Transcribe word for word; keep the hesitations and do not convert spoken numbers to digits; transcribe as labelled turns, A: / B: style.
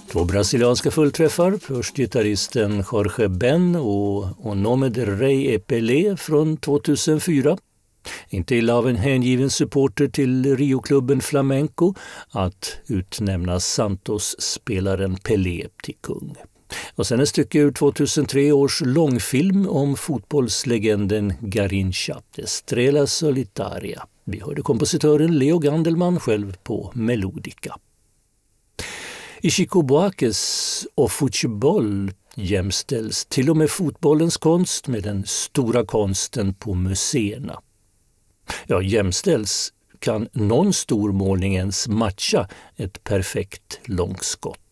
A: Två brasilianska fullträffar, först gitarristen Jorge Ben och O Nome de Rey e Pelé från tvåtusenfyra. Inte illa av en hängiven supporter till Rio-klubben Flamenco att utnämna Santos-spelaren Pelé till kung. Och sen ett stycke ur tvåtusentre års långfilm om fotbollslegenden Garrincha, Estrella Solitaria. Vi hörde kompositören Leo Gandelman själv på melodika. I Chico Buarques och fotboll jämställs till och med fotbollens konst med den stora konsten på museerna. Ja, jämställs kan någon stormålning ens matcha ett perfekt långskott.